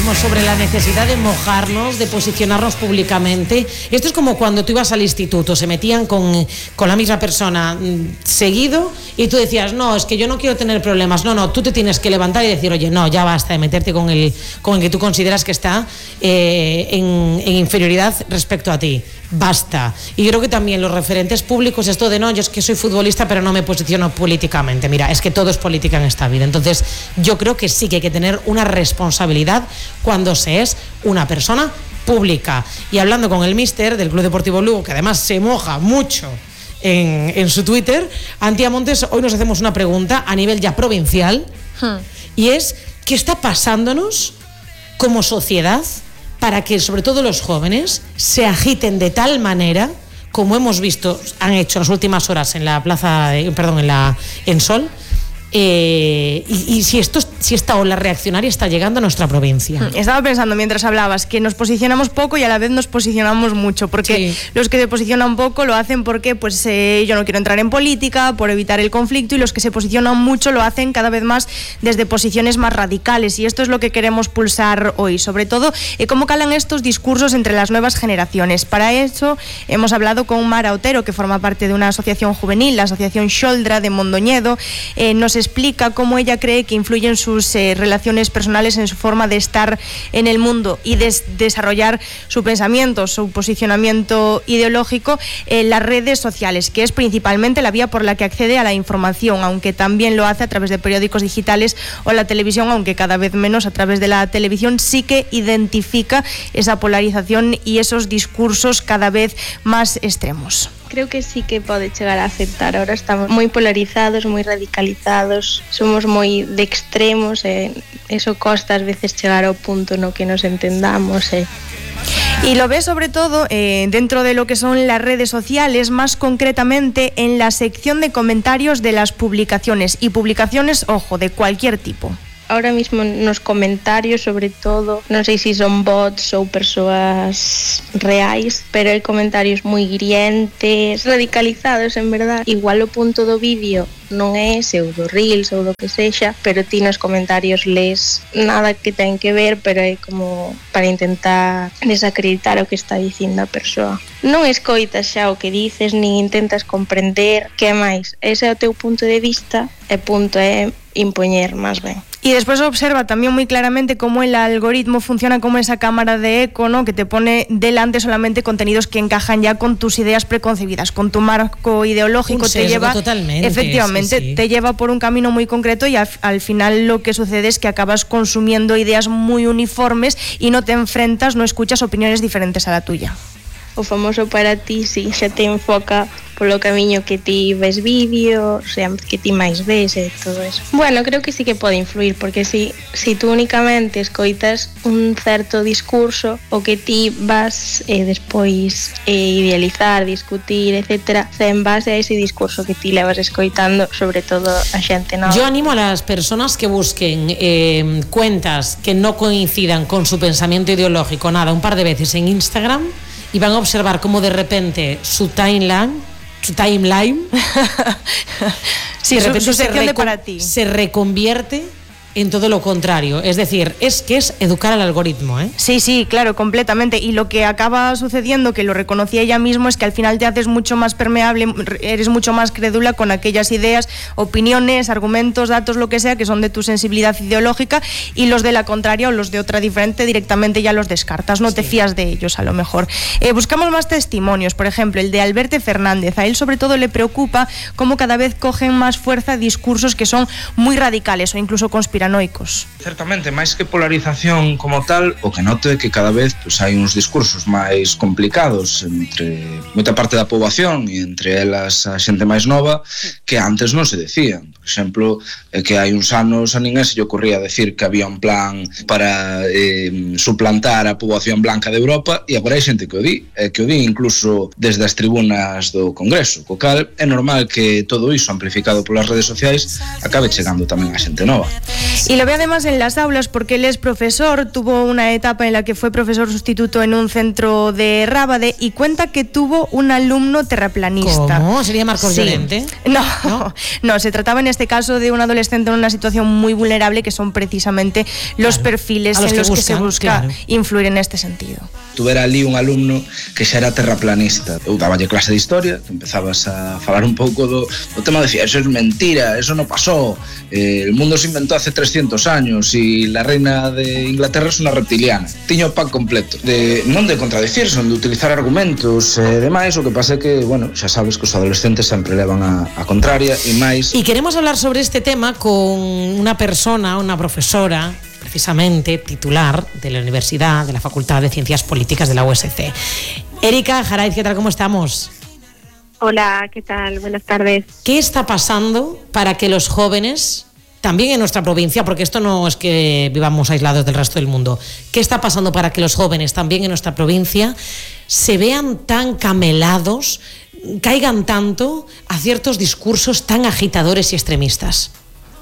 mismo sobre la necesidad de mojarnos, de posicionarnos públicamente. Esto es como cuando tú ibas al instituto, se metían con la misma persona seguido y tú decías, no, es que yo no quiero tener problemas. No, tú te tienes que levantar y decir, oye, no, ya basta de meterte con el que tú consideras que está en inferioridad respecto a ti. Basta. Y yo creo que también los referentes públicos, esto de no, yo es que soy futbolista pero no me posiciono políticamente. Mira, es que todo es política en esta vida. Entonces yo creo que sí que hay que tener una responsabilidad cuando se es una persona pública. Y hablando con el míster del Club Deportivo Lugo, que además se moja mucho en su Twitter, Antía Montes, hoy nos hacemos una pregunta a nivel ya provincial y es, ¿qué está pasándonos como sociedad para que sobre todo los jóvenes se agiten de tal manera, como hemos visto, han hecho en las últimas horas en la plaza, en Sol, y si esta ola reaccionaria está llegando a nuestra provincia? Estaba pensando mientras hablabas que nos posicionamos poco y a la vez nos posicionamos mucho, porque los que se posicionan poco lo hacen porque yo no quiero entrar en política, por evitar el conflicto, y los que se posicionan mucho lo hacen cada vez más desde posiciones más radicales, y esto es lo que queremos pulsar hoy, sobre todo cómo calan estos discursos entre las nuevas generaciones. Para eso hemos hablado con Mara Otero, que forma parte de una asociación juvenil, la Asociación Xoldra de Mondoñedo. Nos explica cómo ella cree que influyen sus relaciones personales en su forma de estar en el mundo y de desarrollar su pensamiento, su posicionamiento ideológico en las redes sociales, que es principalmente la vía por la que accede a la información, aunque también lo hace a través de periódicos digitales o la televisión, aunque cada vez menos a través de la televisión. Sí que identifica esa polarización y esos discursos cada vez más extremos. Creo que sí que pode chegar a afectar. Ahora estamos moi polarizados, moi radicalizados, somos moi de extremos e eso costa ás veces chegar ao punto no que nos entendamos. Y lo ves sobre todo dentro de lo que son las redes sociales, más concretamente en la sección de comentarios de las publicaciones, y publicaciones, ojo, de cualquier tipo. Ahora mismo nos comentarios, sobre todo, non sei se son bots ou persoas reais, pero hai comentarios moi hirientes, radicalizados, en verdad. Igual o punto do vídeo non é ese, ou do Reels, ou do que sexa, pero ti nos comentarios lees nada que ten que ver, pero é como para intentar desacreditar o que está dicindo a persoa. Non escoitas xa o que dices, nin intentas comprender, que máis, ese é o teu punto de vista, e punto é impoñer, máis ben. Y después observa también muy claramente cómo el algoritmo funciona como esa cámara de eco, ¿no?, que te pone delante solamente contenidos que encajan ya con tus ideas preconcebidas, con tu marco ideológico. Te lleva totalmente, efectivamente, sí. Te lleva por un camino muy concreto, y al final lo que sucede es que acabas consumiendo ideas muy uniformes y no te enfrentas, no escuchas opiniones diferentes a la tuya. O famoso para ti, si xa te enfoca polo camiño que ti ves vídeos, o sea, que ti máis ves e todo eso. Bueno, creo que sí que pode influir, porque si tú únicamente escoitas un certo discurso, o que ti vas despois idealizar, discutir, etcétera, en base a ese discurso que ti levas escoitando, sobre todo a xente nova. Yo animo a las personas que busquen cuentas que no coincidan con su pensamiento ideológico, nada, un par de veces en Instagram, y van a observar cómo de repente su timeline sí, de repente su sección de para ti se reconvierte en todo lo contrario. Es decir, es educar al algoritmo, ¿eh? Sí, claro, completamente. Y lo que acaba sucediendo, que lo reconocía ella mismo, es que al final te haces mucho más permeable, eres mucho más crédula con aquellas ideas, opiniones, argumentos, datos, lo que sea, que son de tu sensibilidad ideológica, y los de la contraria o los de otra diferente directamente ya los descartas, no te fías de ellos a lo mejor. Buscamos más testimonios, por ejemplo, el de Alberto Fernández. A él sobre todo le preocupa cómo cada vez cogen más fuerza discursos que son muy radicales o incluso conspiranoicos. Certamente, máis que polarización como tal, o que noto é que cada vez hai uns discursos máis complicados entre moita parte da poboación e entre elas a xente máis nova, que antes non se decían. Por exemplo, que hai uns anos a ninguén se lle ocurría decir que había un plan para suplantar a poboación blanca de Europa, e agora hai xente que o di incluso desde as tribunas do Congreso, co cal é normal que todo iso amplificado polas redes sociais acabe chegando tamén a xente nova. Y lo ve además en las aulas porque él es profesor, tuvo una etapa en la que fue profesor sustituto en un centro de Rábade y cuenta que tuvo un alumno terraplanista. ¿Cómo? ¿Sería Marcos Llorente? No, se trataba en este caso de un adolescente en una situación muy vulnerable, que son precisamente los perfiles en los que se busca influir en este sentido. Tuvera ali un alumno que xa era terraplanista. Eu daballe clase de historia, que empezabas a falar un pouco do tema, decía, eso es mentira, eso no pasó, el mundo se inventó hace 300 años y la reina de Inglaterra es una reptiliana. Tiño o pack completo. Non de contradicir, son de utilizar argumentos e demais, o que pasa é que, bueno, xa sabes que os adolescentes sempre levan a contraria e máis. Y queremos hablar sobre este tema con una persona, una profesora, precisamente titular de la Universidad, de la Facultad de Ciencias Políticas de la USC. Erika Jaraiz, ¿qué tal? ¿Cómo estamos? Hola, ¿qué tal? Buenas tardes. ¿Qué está pasando para que los jóvenes, también en nuestra provincia, porque esto no es que vivamos aislados del resto del mundo, qué está pasando para que los jóvenes, también en nuestra provincia, se vean tan camelados, caigan tanto a ciertos discursos tan agitadores y extremistas?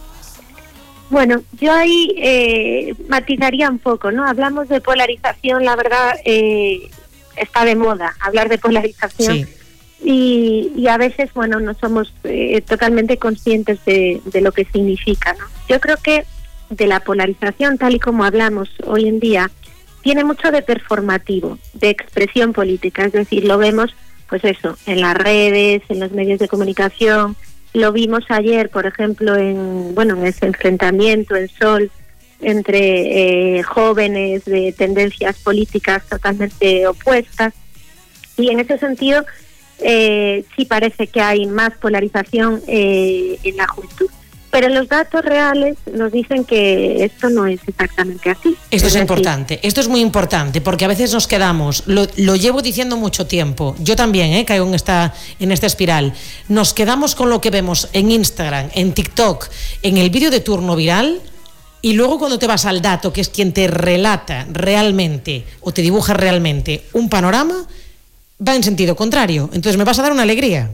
Bueno, yo ahí matizaría un poco, ¿no? Hablamos de polarización, la verdad está de moda hablar de polarización. Sí. Y a veces, bueno, no somos totalmente conscientes de lo que significa, ¿no? Yo creo que de la polarización, tal y como hablamos hoy en día, tiene mucho de performativo, de expresión política, es decir, lo vemos, pues eso, en las redes, en los medios de comunicación. Lo vimos ayer, por ejemplo, en ese enfrentamiento en Sol entre jóvenes de tendencias políticas totalmente opuestas. Y en ese sentido, sí parece que hay más polarización en la juventud. Pero los datos reales nos dicen que esto no es exactamente así. Esto es importante, esto es muy importante, porque a veces nos quedamos, lo llevo diciendo mucho tiempo, yo también caigo en esta espiral, nos quedamos con lo que vemos en Instagram, en TikTok, en el vídeo de turno viral, y luego cuando te vas al dato, que es quien te relata realmente o te dibuja realmente un panorama, va en sentido contrario. Entonces me vas a dar una alegría.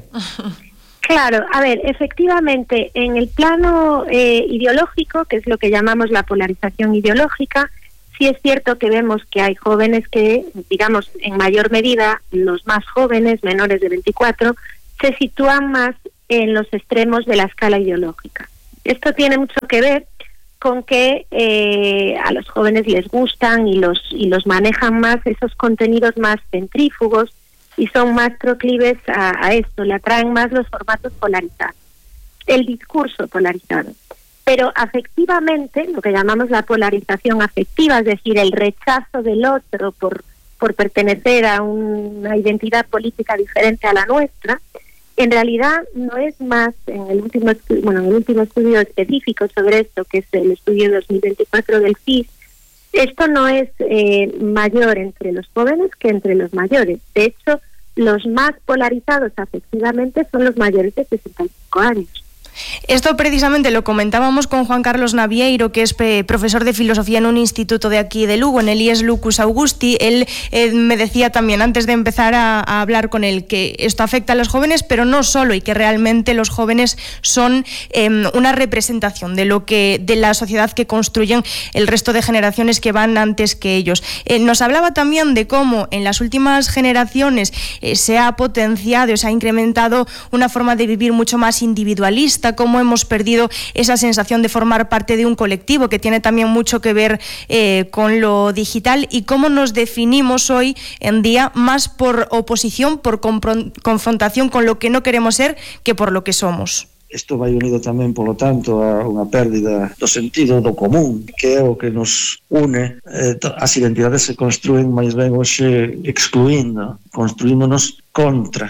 Claro, a ver, efectivamente, en el plano ideológico, que es lo que llamamos la polarización ideológica, sí es cierto que vemos que hay jóvenes que, digamos, en mayor medida, los más jóvenes, menores de 24, se sitúan más en los extremos de la escala ideológica. Esto tiene mucho que ver con que a los jóvenes les gustan y los manejan más esos contenidos más centrífugos, y son más proclives a esto, le atraen más los formatos polarizados, el discurso polarizado. Pero afectivamente, lo que llamamos la polarización afectiva, es decir, el rechazo del otro por pertenecer a una identidad política diferente a la nuestra, en realidad no es más, en el último estudio específico sobre esto, que es el estudio 2024 del CIS, esto no es mayor entre los jóvenes que entre los mayores. De hecho, los más polarizados afectivamente son los mayores de 65 años. Esto precisamente lo comentábamos con Juan Carlos Navieiro, que es profesor de filosofía en un instituto de aquí de Lugo, en el IES Lucus Augusti. Él me decía también, antes de empezar a hablar con él, que esto afecta a los jóvenes, pero no solo, y que realmente los jóvenes son una representación de la sociedad que construyen el resto de generaciones que van antes que ellos. Nos hablaba también de cómo en las últimas generaciones se ha potenciado, se ha incrementado una forma de vivir mucho más individualista, cómo hemos perdido esa sensación de formar parte de un colectivo, que tiene también mucho que ver con lo digital, y cómo nos definimos hoy en día más por oposición, por confrontación con lo que no queremos ser, que por lo que somos. Isto vai unido tamén, polo tanto, a unha pérdida do sentido do común, que é o que nos une. As identidades se construen máis ben hoxe excluindo, construímonos contra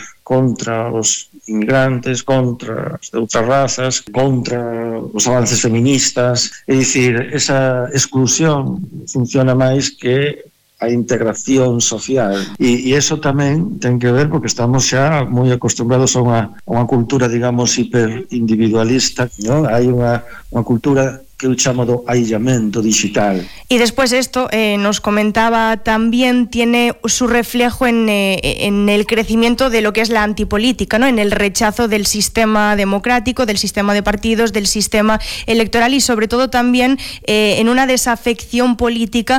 os inmigrantes, contra as de outras razas, contra os avances feministas. É dicir, esa exclusión funciona máis que a integración social, e eso tamén ten que ver porque estamos xa moi acostumbrados a unha cultura, digamos, hiperindividualista, non? Hai unha cultura que eu chamo do aillamento digital. Y después esto, nos comentaba también, tiene su reflejo en el crecimiento de lo que es la antipolítica, ¿no? En el rechazo del sistema democrático, del sistema de partidos, del sistema electoral y sobre todo también en una desafección política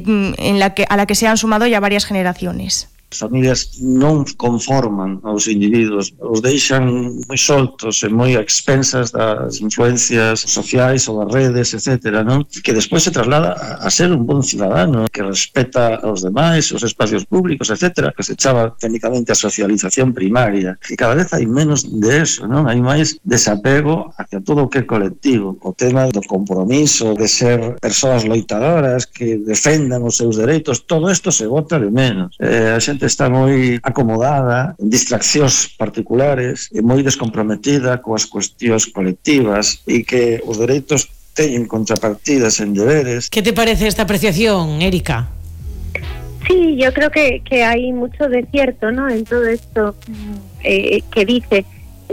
a la que se han sumado ya varias generaciones. As familias non conforman aos individuos, os deixan moi soltos e moi a expensas das influencias sociais ou das redes, etc., non? Que despois se traslada a ser un bon cidadano que respeta aos demais, os espacios públicos, etc., que se chama técnicamente a socialización primaria. E cada vez hai menos de eso, non? Hai máis desapego hacia todo o que é colectivo. O tema do compromiso, de ser persoas loitadoras que defendan os seus dereitos, todo isto se bota de menos. A xente está moi acomodada en distraccións particulares e moi descomprometida coas cuestións colectivas e que os dereitos teñen contrapartidas en deberes. ¿Qué te parece esta apreciación, Erika? Sí, yo creo que hay mucho de cierto, ¿no?, en todo esto que dice.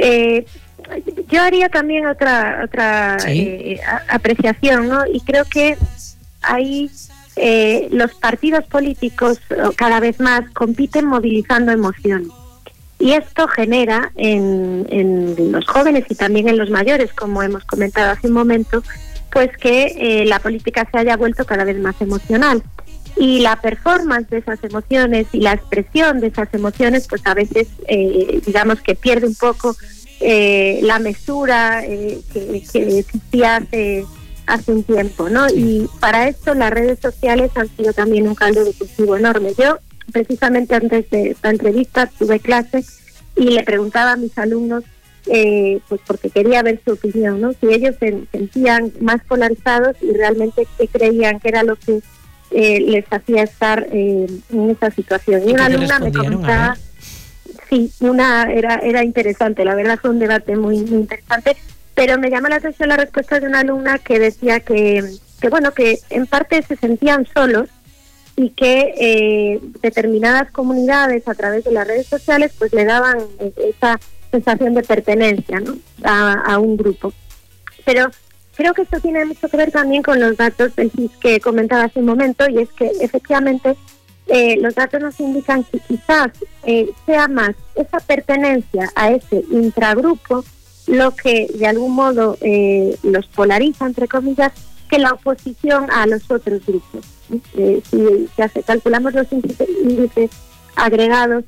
Yo haría también otra ¿sí? Apreciación, ¿no? Y creo que hay los partidos políticos cada vez más compiten movilizando emociones. Y esto genera en los jóvenes y también en los mayores, como hemos comentado hace un momento, pues que la política se haya vuelto cada vez más emocional. Y la performance de esas emociones y la expresión de esas emociones, pues a veces, digamos que pierde un poco la mesura que existía hace un tiempo, ¿no? Y para esto las redes sociales han sido también un caldo de cultivo enorme. Yo, precisamente antes de esta entrevista, tuve clase y le preguntaba a mis alumnos, pues porque quería ver su opinión, ¿no? Si ellos se sentían más polarizados y realmente qué creían que era lo que les hacía estar en esa situación. Y una alumna me comentaba, sí, era interesante, la verdad fue un debate muy, muy interesante. Pero me llama la atención la respuesta de una alumna que decía que bueno, que en parte se sentían solos y que determinadas comunidades a través de las redes sociales pues le daban esa sensación de pertenencia, ¿no?, a un grupo. Pero creo que esto tiene mucho que ver también con los datos del CIS que comentaba hace un momento, y es que efectivamente los datos nos indican que quizás sea más esa pertenencia a ese intragrupo lo que de algún modo los polariza, entre comillas, que la oposición a los otros grupos. Si calculamos los índices agregados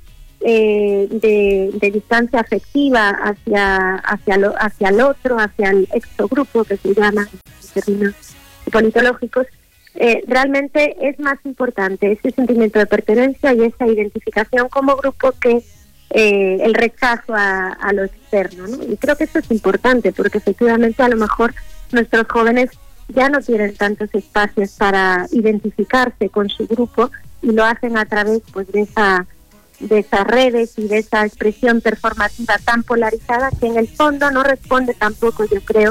de distancia afectiva hacia el otro, hacia el exogrupo, que se llama en términos politológicos, realmente es más importante ese sentimiento de pertenencia y esa identificación como grupo que el rechazo a lo externo, ¿no? Y creo que eso es importante porque efectivamente a lo mejor nuestros jóvenes ya no tienen tantos espacios para identificarse con su grupo y lo hacen a través pues de esas redes y de esa expresión performativa tan polarizada que en el fondo no responde tampoco, yo creo,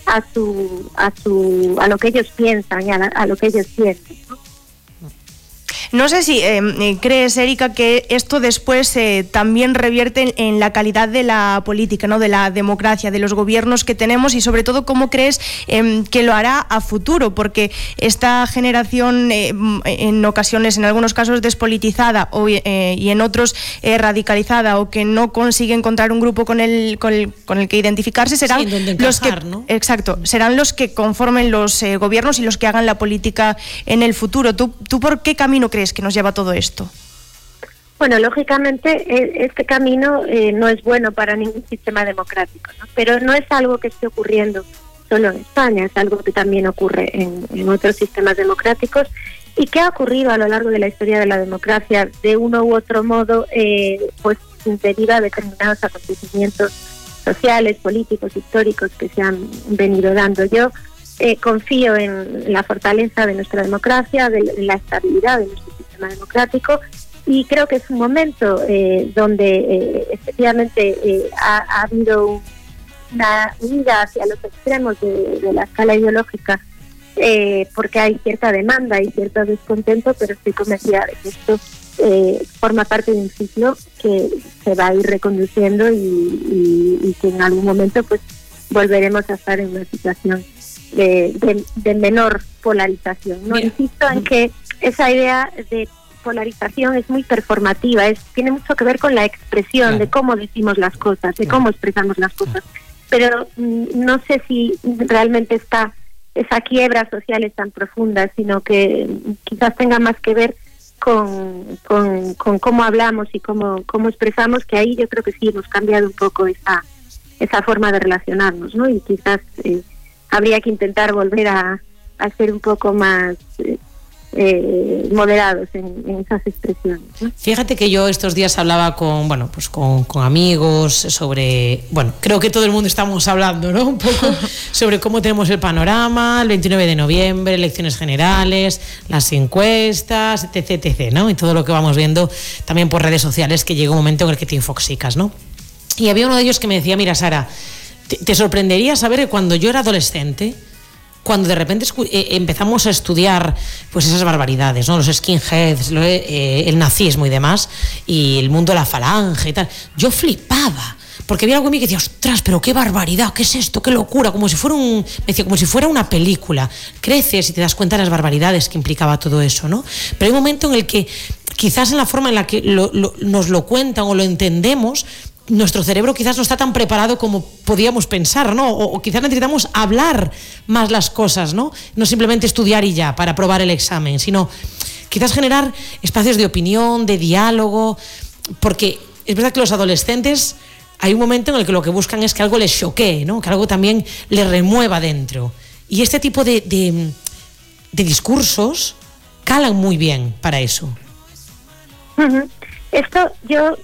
a lo que ellos piensan y a lo que ellos sienten, ¿no? No sé si crees, Erika, que esto después también revierte en la calidad de la política, ¿no?, de la democracia, de los gobiernos que tenemos, y sobre todo cómo crees que lo hará a futuro, porque esta generación en ocasiones, en algunos casos despolitizada y en otros radicalizada, o que no consigue encontrar un grupo con el que identificarse, serán los que, ¿no? Exacto, serán los que conformen los gobiernos y los que hagan la política en el futuro. ¿Tú por qué camino crees que nos lleva todo esto? Bueno, lógicamente este camino no es bueno para ningún sistema democrático, ¿no? Pero no es algo que esté ocurriendo solo en España, es algo que también ocurre en otros sistemas democráticos y que ha ocurrido a lo largo de la historia de la democracia de uno u otro modo, pues debido a determinados acontecimientos sociales, políticos, históricos que se han venido dando. Yo confío en la fortaleza de nuestra democracia, de la estabilidad de nuestro sistema democrático, y creo que es un momento donde efectivamente ha habido una huida hacia los extremos de la escala ideológica, porque hay cierta demanda y cierto descontento, pero estoy convencida de que esto forma parte de un ciclo que se va a ir reconduciendo y que en algún momento pues volveremos a estar en una situación de menor polarización, ¿no? Insisto en que esa idea de polarización es muy performativa, tiene mucho que ver con la expresión de cómo decimos las cosas, de cómo expresamos las cosas, pero no sé si realmente esa quiebra social es tan profunda, sino que quizás tenga más que ver con cómo hablamos y cómo expresamos, que ahí yo creo que sí hemos cambiado un poco esa forma de relacionarnos, ¿no? Y quizás habría que intentar volver a ser un poco más moderados en esas expresiones, ¿no? Fíjate que yo estos días hablaba con amigos sobre, creo que todo el mundo estamos hablando, ¿no? Un poco sobre cómo tenemos el panorama, el 29 de noviembre, elecciones generales, las encuestas, etc., ¿no? Y todo lo que vamos viendo también por redes sociales, que llega un momento en el que te infoxicas, ¿no? Y había uno de ellos que me decía, mira, Sara, te sorprendería saber que cuando yo era adolescente, cuando de repente empezamos a estudiar pues esas barbaridades, ¿no? Los skinheads, el nazismo y demás, y el mundo de la falange y tal, yo flipaba, porque había algo en mí que decía, ostras, pero qué barbaridad, qué es esto, qué locura, como si fuera una película. Creces y te das cuenta de las barbaridades que implicaba todo eso, ¿no? Pero hay un momento en el que quizás en la forma en la que nos lo cuentan o lo entendemos, nuestro cerebro quizás no está tan preparado como podíamos pensar, ¿no? O quizás necesitamos hablar más las cosas, ¿no? No simplemente estudiar y ya para aprobar el examen, sino quizás generar espacios de opinión, de diálogo, porque es verdad que los adolescentes hay un momento en el que lo que buscan es que algo les choquee, ¿no? Que algo también les remueva dentro. Y este tipo de discursos calan muy bien para eso. Uh-huh. Esto yo,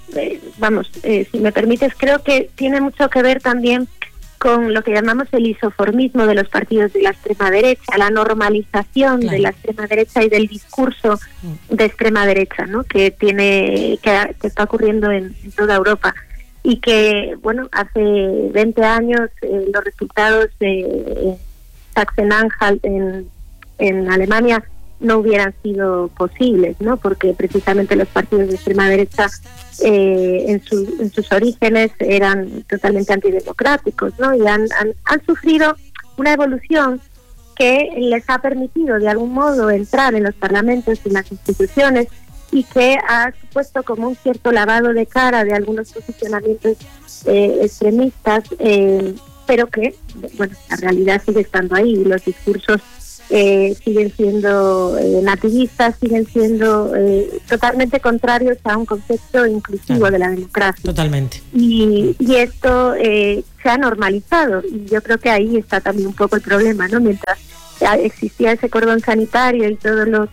si me permites, creo que tiene mucho que ver también con lo que llamamos el isoformismo de los partidos de la extrema derecha, la normalización de la extrema derecha y del discurso de extrema derecha, ¿no? que está ocurriendo en toda Europa, y que, hace 20 años los resultados de Sachsen-Anhalt en Alemania no hubieran sido posibles, ¿no? Porque precisamente los partidos de extrema derecha en sus orígenes eran totalmente antidemocráticos, ¿no? Y han sufrido una evolución que les ha permitido de algún modo entrar en los parlamentos y en las instituciones, y que ha supuesto como un cierto lavado de cara de algunos posicionamientos extremistas, pero que, la realidad sigue estando ahí, y los discursos siguen siendo nativistas, siguen siendo totalmente contrarios a un concepto inclusivo de la democracia. Totalmente. Y esto se ha normalizado, y yo creo que ahí está también un poco el problema, ¿no? Mientras existía ese cordón sanitario y todos los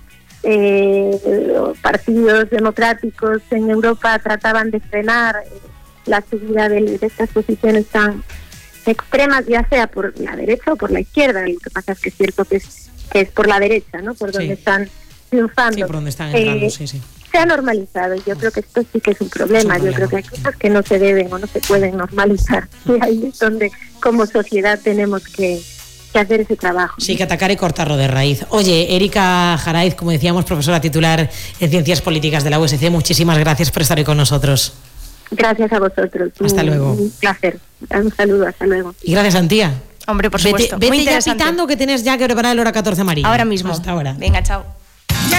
partidos democráticos en Europa trataban de frenar la subida de estas posiciones tan extremas, ya sea por la derecha o por la izquierda. Lo que pasa es que es cierto que es por la derecha, ¿no? Por donde están triunfando. Sí, por donde están entrando, sí. Se ha normalizado, y yo creo que esto sí que es un problema. Yo creo que hay cosas que no se deben o no se pueden normalizar, y ahí es donde como sociedad tenemos que hacer ese trabajo. Sí, que atacar y cortarlo de raíz. Oye, Erika Jaraiz, como decíamos, profesora titular en Ciencias Políticas de la USC, muchísimas gracias por estar hoy con nosotros. Gracias a vosotros. Hasta luego. Un placer. Un saludo, hasta luego. Y gracias, Antía. Hombre, por supuesto. Vete ya pitando, que tienes ya que preparar el hora 14 amarillo. Ahora mismo. Hasta ahora. Venga, chao.